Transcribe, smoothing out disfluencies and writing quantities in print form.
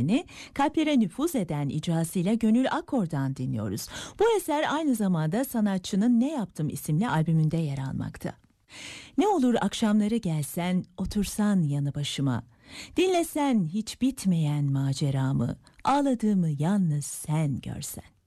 eserini kalplere nüfuz eden icrasıyla Gönül Akkor'dan dinliyoruz. Bu eser aynı zamanda sanatçının Ne Yaptım isimli albümünde yer almakta. Ne olur akşamları gelsen, otursan yanı başıma, dinlesen hiç bitmeyen maceramı, ağladığımı yalnız sen görsen.